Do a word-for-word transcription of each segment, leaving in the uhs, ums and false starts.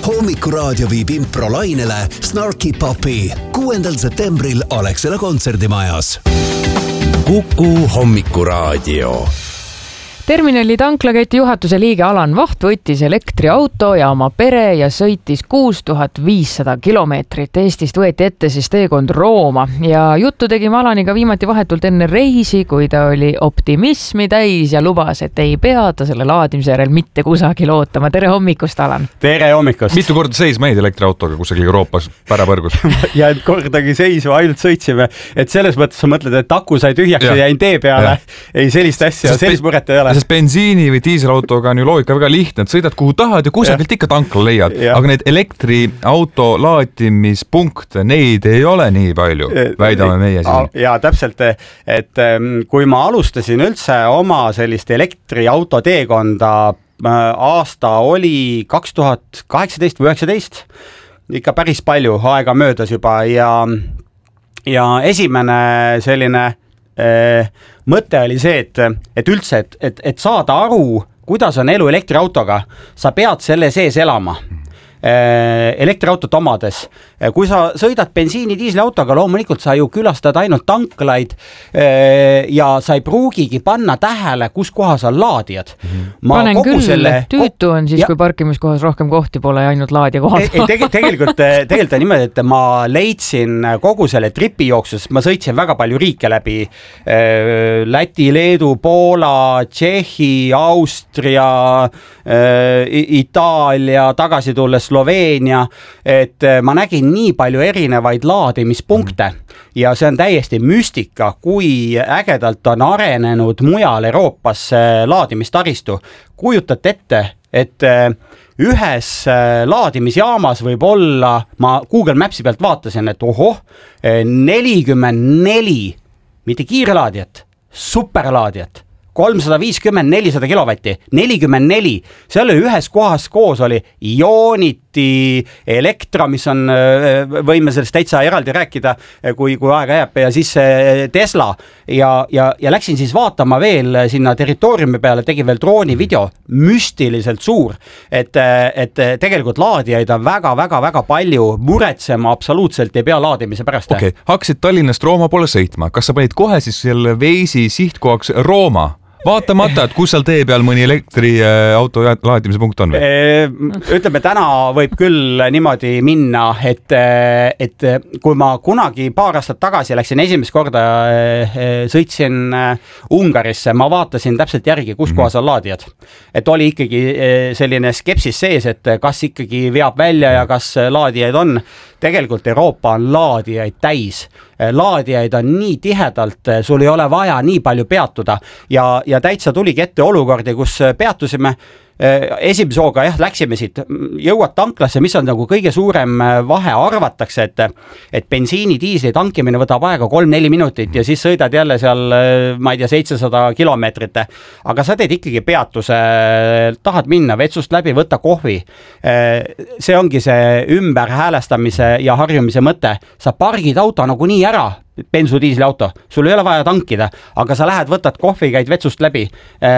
Hommikuraadio viib improlainele Snarky Puppy kuuendal septembril Alexela kontserdimajas. Kuku Hommikuraadio. Terminali tanklaketi juhatuse liige Alan Vaht võttis elektriauto ja oma pere ja sõitis kuus tuhat viissada kilomeetrit. Eestist võeti ette siis teekond Rooma ja juttu tegime Alaniga viimati vahetult enne reisi, kui ta oli optimismi täis ja lubas, et ei pea ta selle laadimise järel mitte kusagil ootama. Tere hommikust, Alan! Tere hommikust! Mitu korda seisma jäid elektriautoga kusagil Euroopas pärapõrgus? ja et kordagi seisma, ainult sõitsime. Et selles mõttes sa mõtled, et aku sai tühjaks ja, ja jäin tee peale. Ja. Ei, sellist asja, sellist muret ei ole. Sest bensiini või diiselautoga on ju loogika väga lihtne, et sõidad kuhu tahad ja kusagilt ikka tankla leiad. Ja. Aga need elektriauto laatimispunkte, neid ei ole nii palju, väidame meie siin. Ja täpselt, et kui ma alustasin üldse oma sellist elektriauto teekonda, aasta oli kaks tuhat kaheksateist või üheksateist, ikka päris palju aega möödas juba ja, ja esimene selline mõte oli see, et, et üldse, et, et, et saada aru, kuidas on elu elektriautoga, sa pead selle sees elama. Elektriautot omades. Kui sa sõidad bensiini diisliautoga, loomulikult sa ju külastad ainult tanklaid ja sa ei pruugigi panna tähele, kus kohas on laadijad. Ma Panen küll, selle... tüütu on siis, ja... kui parkimiskohas rohkem kohti pole ja ainult laadija kohal. Ei, tege, tegelikult, tegelikult on niimoodi, et ma leidsin kogu selle tripi jooksus, ma sõitsin väga palju riike läbi, Läti, Leedu, Poola, Tšehhi, Austria, Itaalia, tagasi tulles Sloveenia, et ma nägin nii palju erinevaid laadimispunkte ja see on täiesti müstika, kui ägedalt on arenenud mujal Euroopas laadimistaristu. Kujutate ette, et ühes laadimisjaamas võib olla, ma Google Mapsi pealt vaatasin, et ohoh, nelikümmend neli, mitte kiirlaadijat, superlaadijat. kolmsada viiskümmend nelisada kilovatti, nelikümmend neli, seal oli ühes kohas koos oli Ioniti, Elektra, mis on, võime sellest täitsa eraldi rääkida, kui, kui aega jääb, ja siis Tesla ja, ja, ja läksin siis vaatama veel sinna territooriumi peale, tegin veel drooni video, müstiliselt suur, et, et tegelikult laadijaid on väga-väga-väga palju, muretsema absoluutselt ei pea laadimise pärast. Okei, okay. Hakkasid Tallinnast Rooma poole sõitma, kas sa panid kohe siis selle Veisi sihtkohaks Rooma? Vaatamata, et kus seal tee peal mõni elektriauto laadimise punkt on? Ütleme, täna võib küll niimoodi minna, et, et kui ma kunagi paar aastat tagasi läksin esimest korda, sõitsin Ungarisse, ma vaatasin täpselt järgi, kus kohas on laadijad. Et oli ikkagi selline skepsis sees, et kas ikkagi veab välja ja kas laadijaid on. Tegelikult Euroopa on laadijaid täis. Laadijaid on nii tihedalt, sul ei ole vaja nii palju peatuda ja, ja täitsa tuligi ette olukordi, kus peatusime esimese hooga, jah, läksime siit, jõuad tanklasse, mis on nagu kõige suurem vahe, arvatakse, et, et bensiini diisli tankimine võtab aega kolm-neli minutit ja siis sõidad jälle seal, ma ei tea, seitsesada kilomeetrit, aga sa teed ikkagi peatuse, tahad minna vetsust läbi, võtta kohvi. See ongi see ümber häälestamise ja harjumise mõte. Sa pargid auto nagu nii ära, bensudiisli auto, sul ei ole vaja tankida, aga sa lähed, võtad kohvi, käid vetsust läbi,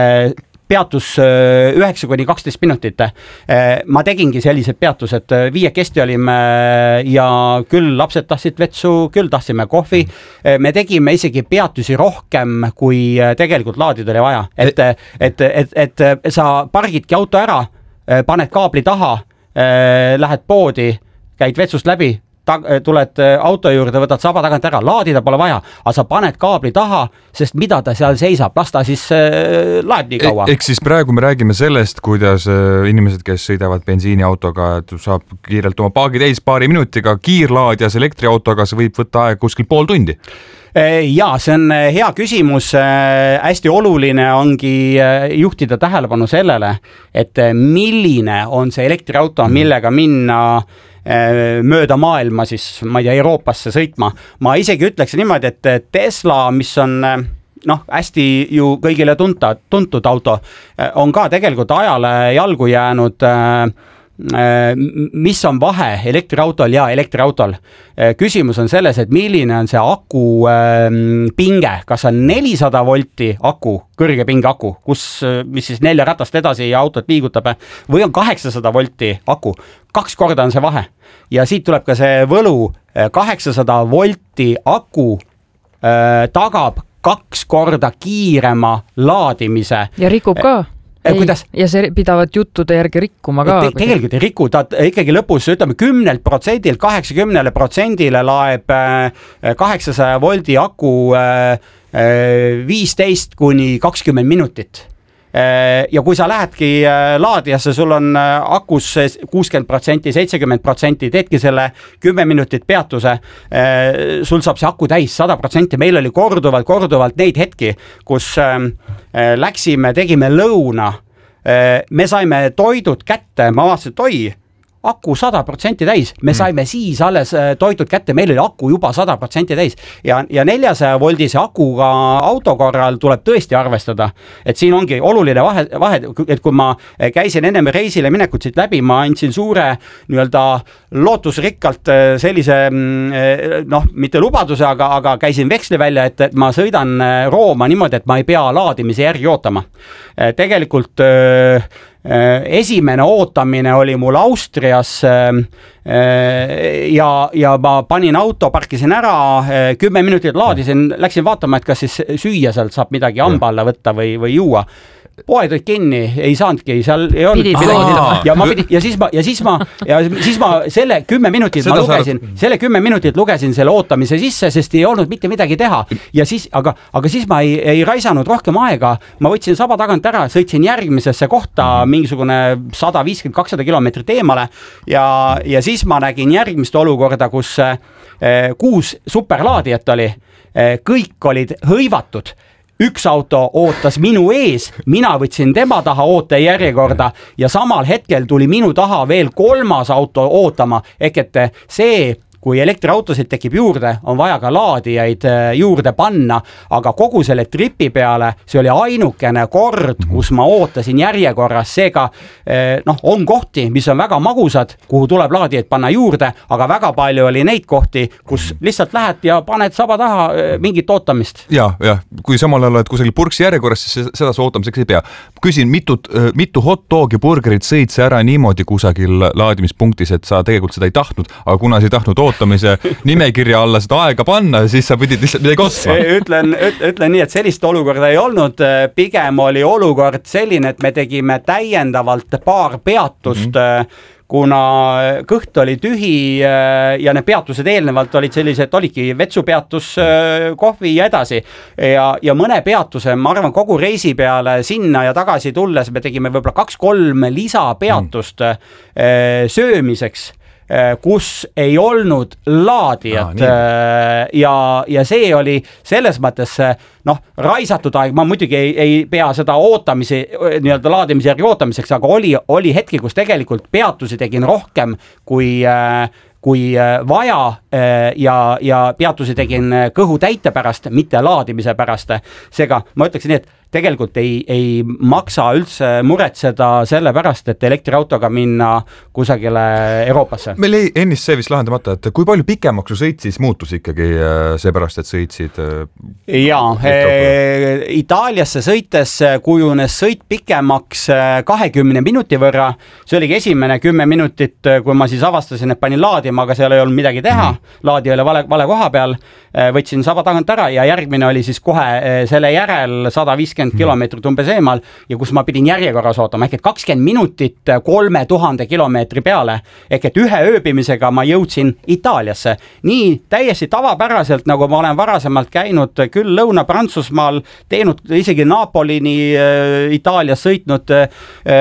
peatus üheksa kuni kaksteist minutit. Ma tegingi sellised peatused, viiekesti olime ja küll lapsed tahtsid vetsu, küll tahtsime kohvi. Me tegime isegi peatusi rohkem, kui tegelikult laadida oli vaja. Et, et, et, et sa pargidki auto ära, paned kaabli taha, lähed poodi, käid vetsust läbi, tuled auto juurde, võtad saba tagant ära, laadida pole vaja, aga sa paned kaabli taha, sest mida ta seal seisab, las ta siis äh, laeb nii kaua. Eks siis praegu me räägime sellest, kuidas äh, inimesed, kes sõidavad bensiiniautoga, saab kiirelt oma paagi täis paari minutiga, kiirlaadjas elektriautoga, see võib võtta aeg kuskil pool tundi. Ja, see on hea küsimus, hästi oluline ongi juhtida tähelepanu sellele, et milline on see elektriauto, millega minna mööda maailma siis, ma ei tea, Euroopasse sõitma. Ma isegi ütleks niimoodi, et Tesla, mis on noh, hästi ju kõigile tunta, tuntud auto, on ka tegelikult ajale jalgu jäänud mis on vahe elektriautol ja elektriautol? Küsimus on selles, et milline on see aku pinge, kas on nelisada volti aku, kõrge pinge aku, kus, mis siis nelja ratast edasi autot liigutab, või on kaheksasada volti aku, kaks korda on see vahe. Ja siit tuleb ka see võlu, kaheksasada volti aku tagab kaks korda kiirema laadimise. Ja rikub ka. Ei, kuidas? Ja see pidavat juttude järgi rikkuma ka. Te, tegelikult ei riku, ta ikkagi lõpus ütleme kümnelt protsendilt kaheksakümnele protsendile laeb kaheksasaja voldi aku viisteist kuni kakskümmend minutit. Ja kui sa lähedki laadijasse, sul on akus kuuskümmend protsenti, seitsekümmend protsenti, teedki selle kümme minutit peatuse, sul saab see aku täis sada protsenti. Meil oli korduvalt, korduvalt neid hetki, kus läksime, tegime lõuna, me saime toidud kätte, ma vaatasin, et oi, aku sada protsenti täis, me saime siis alles toitud kätte, meil oli aku juba sada protsenti täis ja, ja neljasaja voldise akuga auto korral tuleb tõesti arvestada, et siin ongi oluline vahe, vahe, et kui ma käisin ennem reisile minekut siit läbi, ma andsin suure nii-öelda lootusrikkalt sellise noh, mitte lubaduse, aga, aga käisin veksli välja, et, et ma sõidan Rooma niimoodi, et ma ei pea laadimise järgi ootama. Tegelikult esimene ootamine oli mul Austrias ja, ja ma panin auto, parkisin ära, kümme minutit laadisin, läksin vaatama, et kas siis süüa sealt saab midagi hamba alla võtta või, või juua. Poed olid kinni, ei saanudki, seal ei olnud midagi. Ja, ma pidin, ja siis ma, ja siis ma, ja siis ma selle kümme minutit Seda ma lugesin, saad... selle kümme minutit lugesin selle ootamise sisse, sest ei olnud mitte midagi teha. Ja siis, aga, aga siis ma ei, ei raisanud rohkem aega, ma võtsin saba tagant ära, sõitsin järgmisesse kohta mingisugune sada viiskümmend kakssada kilomeetrit eemale ja, ja siis ma nägin järgmist olukorda, kus eh, kuus superlaadijat oli, eh, kõik olid hõivatud. Üks auto ootas minu ees, mina võtsin tema taha oote järjekorda ja samal hetkel tuli minu taha veel kolmas auto ootama, ehk et see, kui elektriautosid tekib juurde, on vaja ka laadijaid juurde panna, aga kogu selle tripi peale see oli ainukene kord, kus ma ootasin järjekorras, seega noh, on kohti, mis on väga magusad, kuhu tuleb laadijaid panna juurde, aga väga palju oli neid kohti, kus lihtsalt lähed ja paned saba taha mingit ootamist. Ja, ja, kui samal ajal oled kusagil purksi järjekorras, siis seda ootamiseks ei pea. Küsin, mitut, mitu hot dog ja burgerit sõid see ära niimoodi kusagil laadimispunktis, et sa tegelikult seda ei tahtnud, aga kuna sa ei tahtnud ootamise nimekirja alla seda aega panna, siis sa pidid lihtsalt midagi ostma. Ütlen, ütlen nii, et sellist olukorda ei olnud. Pigem oli olukord selline, et me tegime täiendavalt paar peatust, mm-hmm. kuna kõht oli tühi ja need peatused eelnevalt olid sellised, olidki vetsupeatus, kohvi ja edasi. Ja, ja mõne peatuse, ma arvan, kogu reisi peale sinna ja tagasi tulles me tegime võib-olla kaks-kolm lisapeatust mm. söömiseks, kus ei olnud laadijat ah, ja, ja see oli selles mõttes noh, raisatud aeg, ma muidugi ei, ei pea seda ootamise, nii-öelda laadimise järgi ootamiseks, aga oli, oli hetki, kus tegelikult peatusi tegin rohkem kui kui vaja ja, ja peatusi tegin kõhu täite pärast, mitte laadimise pärast. Seega ma ütleksin nii, et tegelikult ei, ei maksa üldse muretseda selle pärast, et elektriautoga minna kusagile Euroopasse. Meil ei ennist see vist lahendamata, et kui palju pikemaks su sõit siis muutus ikkagi seepärast, et sõitsid? Jaa, e, Itaaliasse sõites kujunes sõit pikemaks kahekümne minuti võrra. See oligi esimene kümme minutit, kui ma siis avastasin, et panin laadima, aga seal ei olnud midagi teha. Laadi oli vale, vale koha peal. Võtsin saba tagant ära ja järgmine oli siis kohe selle järel sada viiskümmend kilomeetrit umbes eemal ja kus ma pidin järjekorras ootama, ehk et kakskümmend minutit kolme tuhande kilomeetri peale, ehk et ühe ööbimisega ma jõudsin Itaaliasse. Nii täiesti tavapäraselt, nagu ma olen varasemalt käinud küll Lõuna-Prantsusmaal, teinud isegi Napolini äh, Itaalias sõitnud äh,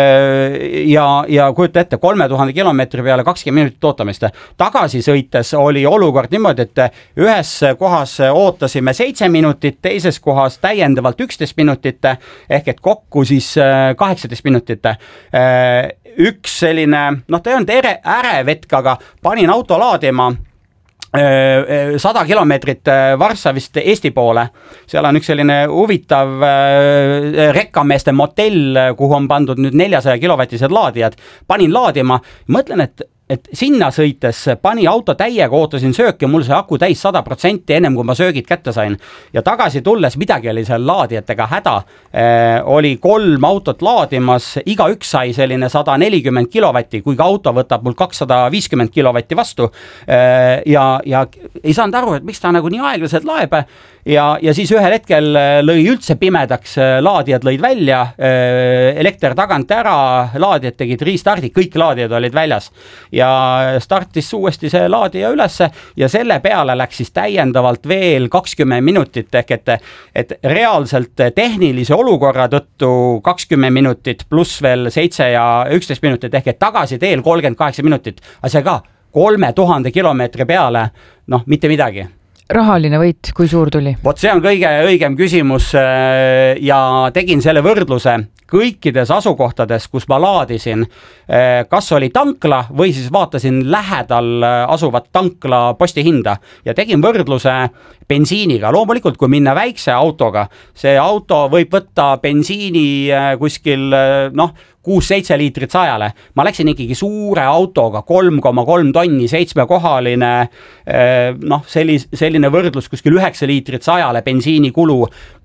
ja, ja kujuta ette, kolme tuhande kilomeetri peale kakskümmend minutit ootamist. Tagasi sõites oli olukord niimoodi, et ühes kohas ootasime seitse minutit, teises kohas täiendavalt üksteist minutit, ehk et kokku siis kaheksateist minutit. Üks selline, noh ta ei olnud ere, ärevetk, aga panin auto laadima sada kilomeetrit Varssavist Eesti poole. Seal on üks selline huvitav rekkameeste motell, kuhu on pandud nüüd neljasaja kilovatised laadijad. Panin laadima, mõtlen, et et sinna sõites pani auto täiega, ootasin sööki ja mul see aku täis sada protsenti ennem, kui ma söögid kätte sain. Ja tagasi tulles midagi oli seal laadijatega häda. Eh, oli kolm autot laadimas, iga üks sai selline sada nelikümmend kilovatti, kui auto võtab mul kakssada viiskümmend kilovatti vastu. Eh, ja, ja ei saanud aru, et miks ta nagu nii aeglaselt laeb. Ja, ja siis ühel hetkel lõi üldse pimedaks, laadijad lõid välja, elekter tagant ära, laadijad tegid restardi, kõik laadijad olid väljas. Ja startis uuesti see laadija ülesse ja selle peale läks siis täiendavalt veel kakskümmend minutit, ehk et, et reaalselt tehnilise olukorra tõttu kakskümmend minutit pluss veel seitse ja üksteist minutit, ehk et tagasi teel kolmkümmend kaheksa minutit, aga see ka kolme tuhande kilomeetri peale, noh, mitte midagi. Rahaline võit, kui suur tuli? Vot see on kõige õigem küsimus ja tegin selle võrdluse kõikides asukohtades, kus ma laadisin, kas oli tankla või siis vaatasin lähedal asuvat tankla postihinda ja tegin võrdluse bensiiniga. Loomulikult, kui minna väikse autoga, see auto võib võtta bensiini kuskil, noh, kuus-seitse liitrit sajale. Ma läksin ikkagi suure autoga, kolm koma kolm tonni, seitsmekohaline, noh, sellis, selline võrdlus kuskil üheksa liitrit sajale bensiini kulu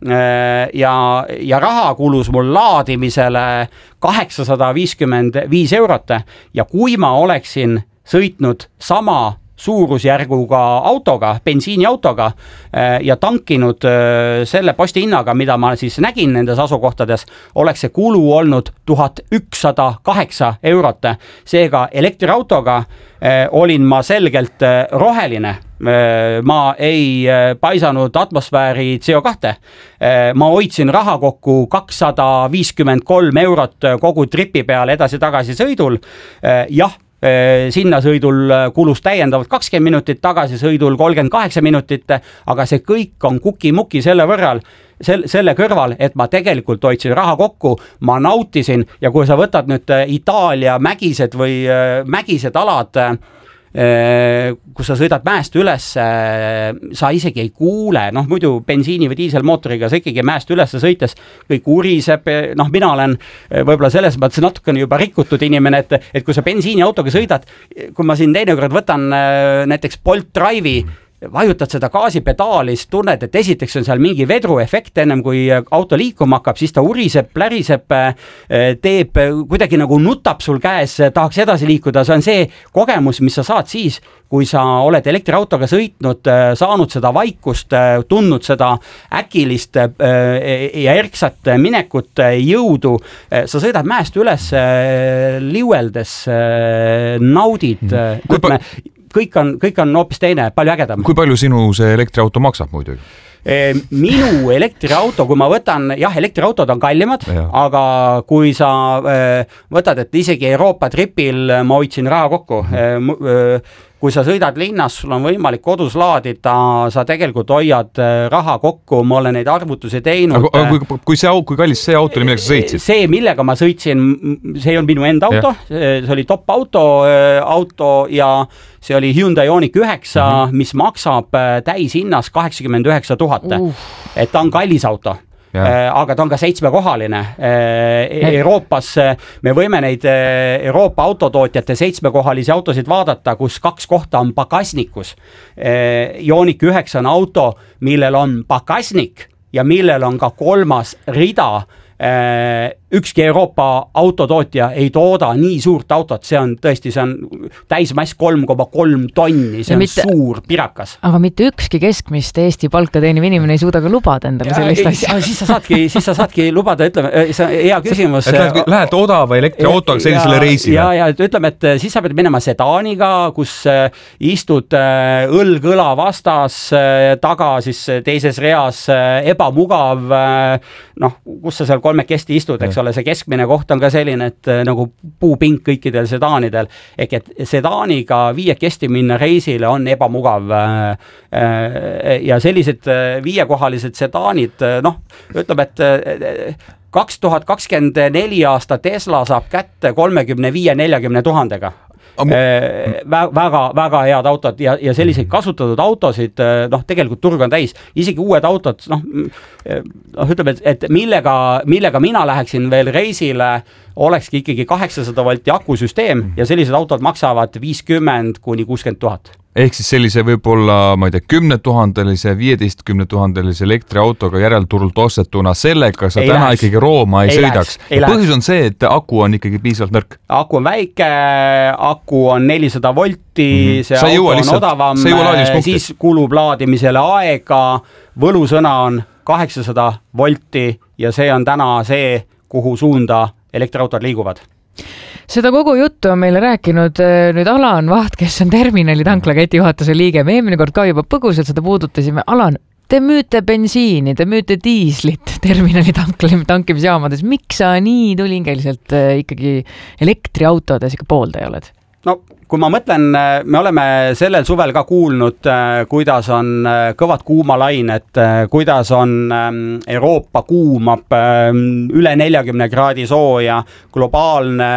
ja, ja raha kulus mul laadimisele kaheksasada viiskümmend viis eurot ja kui ma oleksin sõitnud sama suurusjärguga autoga, bensiiniautoga ja tankinud selle postihinnaga, mida ma siis nägin nendes asukohtades, oleks see kulu olnud tuhat ükssada kaheksa eurot. Seega elektriautoga olin ma selgelt roheline. Ma ei paisanud atmosfääri C O kaks. Ma hoidsin raha kokku kakssada viiskümmend kolm eurot kogu tripi peale edasi-tagasi sõidul. Jah, sinna sõidul kulus täiendavalt kakskümmend minutit, tagasi sõidul kolmkümmend kaheksa minutit, aga see kõik on kuki-muki selle võrral, selle kõrval, et ma tegelikult hoidsin raha kokku, ma nautisin ja kui sa võtad nüüd Itaalia mägised või mägised alad, kus sa sõidad mäest üles, sa isegi ei kuule, noh muidu bensiini või diiselmootoriga sa ikkagi mäest üles sõites kõik uriseb, noh mina olen võib-olla selles mõttes natukene juba rikutud inimene, et, et kui sa bensiiniautoga sõidad, kui ma siin teinekord võtan näiteks Bolt Drive'i, vajutad seda gaasipedaali, siis tunned, et esiteks on seal mingi vedruefekt ennem kui auto liikuma hakkab, siis ta uriseb, pläriseb, teeb, kuidagi nagu nutab sul käes, tahaks edasi liikuda, see on see kogemus, mis sa saad siis, kui sa oled elektriautoga sõitnud, saanud seda vaikust, tundnud seda äkilist ja erksat minekut, jõudu, sa sõidad mäest üles liueldes, naudid, ütleme, kõik on, kõik on hoopis teine, palju ägedam. Kui palju sinu see elektriauto maksab muidugi? Minu elektriauto, kui ma võtan, jah, elektriautod on kallimad, ja. Aga kui sa võtad, et isegi Euroopa tripil ma hoidsin raha kokku, mm-hmm. Kui sa sõidad linnas, sul on võimalik kodus laadida, sa tegelikult hoiad raha kokku, ma olen neid arvutusi teinud. Aga kui, kui, see, kui kallis see auto oli, millega sa sõitsid? See, millega ma sõitsin, see on minu enda auto, ja. See oli top auto, auto ja see oli Hyundai Ioniq üheksa, mm-hmm. mis maksab täishinnas kaheksakümmend üheksa tuhat. Uh. Et ta on kallis auto. Ja. Aga ta on ka seitsmekohaline. Euroopas me võime neid Euroopa autotootjate seitsmekohalisi autosid vaadata, kus kaks kohta on pakasnikus. Ioniq üheksa on auto, millel on pakasnik ja millel on ka kolmas rida. Ükski Euroopa autotootja ei tooda nii suurt autot, see on tõesti, see on täismass kolm koma kolm tonni, see on mitte, suur pirakas. Aga mitte ükski keskmist Eesti palka teeniv inimene ei suuda ka lubada endale sellist asja. Siis sa saadki, siis sa saadki lubada, ütleme, see on hea küsimus. Lähed, lähed odava elektriautoga sellisele reisile. Ja, ja ütleme, et siis sa pead minema sedaaniga, kus istud õlg-õla vastas, taga siis teises reas ebamugav, noh, kus sa seal kolmekesti istud, eks ole, see keskmine koht on ka selline, et nagu puupink kõikidel sedaanidel, ehk et sedaaniga viiekesti minna reisile on ebamugav ja sellised viiekohalised sedaanid, noh, ütleb, et kaks tuhat kakskümmend neli aasta Tesla saab kätte kolmekümne viie neljakümne tuhandega. väga, väga head autod ja, ja selliseid kasutatud autosid, noh, tegelikult turg on täis, isegi uued autod, noh, noh ütleme, et, et millega, millega mina läheksin veel reisile, olekski ikkagi kaheksasada volti akusüsteem ja sellised autod maksavad viiskümmend kuni kuuskümmend tuhat. Ehk siis sellise võib-olla, ma ei tea, kümne tuhandelise, viieteistkümne tuhandelise elektriautoga järelturult ostetuna, sellega sa ei täna läheks. Ikkagi Rooma ei, ei sõidaks. Ei põhjus läheks. On see, et aku on ikkagi piisavalt nõrk. Aku on väike, aku on nelisada volti, mm-hmm. see sa auto on lihtsalt, odavam, siis kulub laadimisele aega, võlusõna on kaheksasada volti ja see on täna see, kuhu suunda elektriautod liiguvad. Seda kogu juttu on meile rääkinud nüüd Alan Vaht, kes on Terminali tanklaketi juhatuse liige. Me eelmine kord ka juba põgusalt seda puudutasime. Alan, te müüte bensiini, te müüte diislit Terminali tankimisjaamades. Miks sa nii tulingeliselt ikkagi elektriautodes ikka pooldaja oled? No, kui ma mõtlen, me oleme sellel suvel ka kuulnud, kuidas on kõvad kuumalained, kuidas on Euroopa kuumab üle neljakümne kraadi sooja, globaalne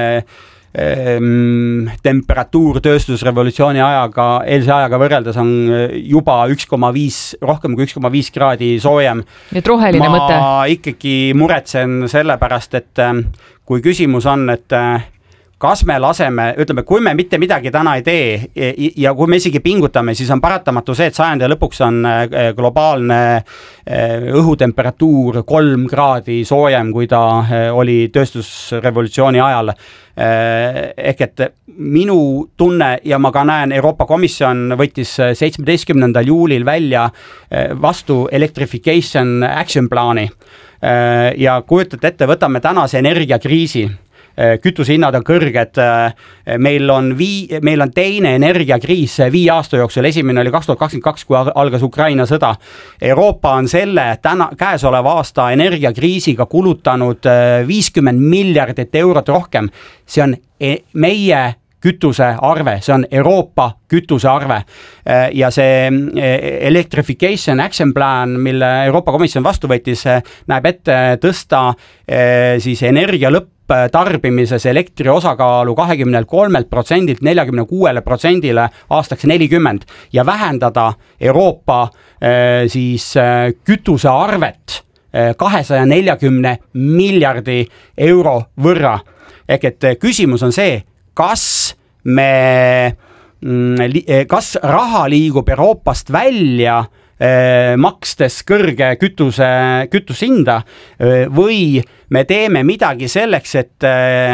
temperatuur tööstusrevolutsiooni ajaga, eelse ajaga võrreldes on juba üks koma viis, rohkem kui üks koma viis kraadi soojem. Et roheline ma mõte. Ma ikkagi muretsen selle pärast, et kui küsimus on, et kas me laseme, ütleme, kui me mitte midagi täna ei tee ja kui me isegi pingutame, siis on paratamatu see, et sajandi lõpuks on globaalne õhutemperatuur kolm kraadi soojem, kui ta oli tööstusrevolutsiooni ajal. Ehk et minu tunne ja ma ka näen, Euroopa Komisjon võttis seitsmeteistkümnendal juulil välja vastu Electrification Action plaani ja kujutate ette, võtame tänase energiakriisi. Kütusehinnad on kõrged, meil on, vii, meil on teine energiakriis viie aasta jooksul, esimene oli kaks tuhat kakskümmend kaks, kui algas Ukraina sõda. Euroopa on selle täna, käesoleva aasta energiakriisiga kulutanud viiskümmend miljardit eurot rohkem. See on meie kütusearve, see on Euroopa kütusearve ja see Electrification Action Plan, mille Euroopa Komisjon vastu võttis, näeb ette tõsta siis energia lõpp tarbimises elektri osakaalu kahekümne kolmelt protsendilt neljakümne kuuele protsendile aastaks nelikümmend ja vähendada Euroopa siis kütusearvet kahesaja neljakümne miljardi euro võrra. Ehk et küsimus on see, kas me, kas raha liigub Euroopast välja makstes kõrge kütuse, kütushinda või me teeme midagi selleks, et,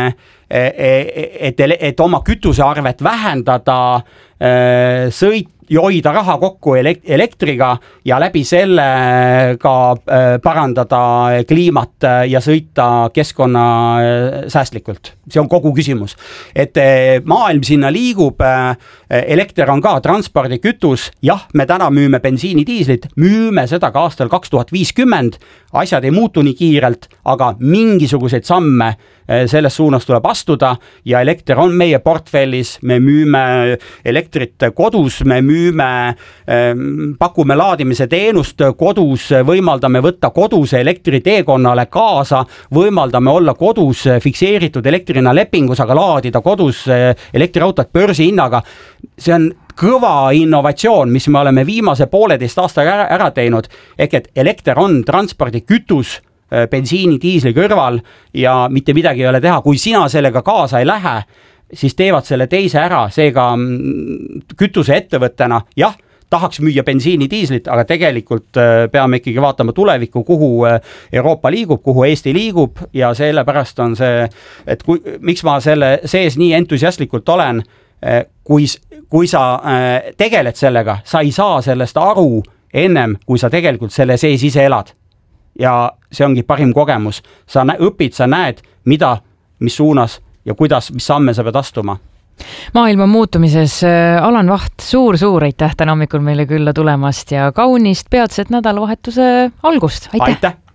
et, et oma kütusearvet vähendada, sõit, hoida raha kokku elektriga ja läbi selle ka parandada kliimat ja sõita keskkonna säästlikult. See on kogu küsimus. Et maailm sinna liigub, elekter on ka transpordikütus, jah, me täna müüme bensiini diislit, müüme seda ka aastal kaks tuhat viiskümmend, asjad ei muutu nii kiirelt, aga mingisuguseid samme selles suunas tuleb astuda ja elekter on meie portfellis, me müüme elektrit kodus, me müüme, pakume laadimise teenust kodus, võimaldame võtta koduse elektriteekonnale kaasa, võimaldame olla kodus fikseeritud elektrina lepingus, aga laadida kodus elektriautot börsi hinnaga. See on kõva innovatsioon, mis me oleme viimase pooleteist aastaga ära teinud, ehk et elekter on transpordikütus bensiini, diisli kõrval ja mitte midagi ei ole teha. Kui sina sellega kaasa ei lähe, siis teevad selle teise ära, seega kütuse ettevõttena, jah, tahaks müüa bensiini, diislit, aga tegelikult peame ikkagi vaatama tulevikku, kuhu Euroopa liigub, kuhu Eesti liigub ja sellepärast on see, et kui, miks ma selle sees nii entusiastlikult olen, kui, kui sa tegeled sellega, sa ei saa sellest aru ennem, kui sa tegelikult selle sees ise elad. Ja see ongi parim kogemus. Sa õpid, sa näed, mida, mis suunas ja kuidas, mis samme sa pead astuma. Maailma muutumises Alan Vaht, suur-suur aitäh täna hommikul meile külla tulemast ja kaunist peatset nädalavahetuse algust. Aitäh! Aitäh!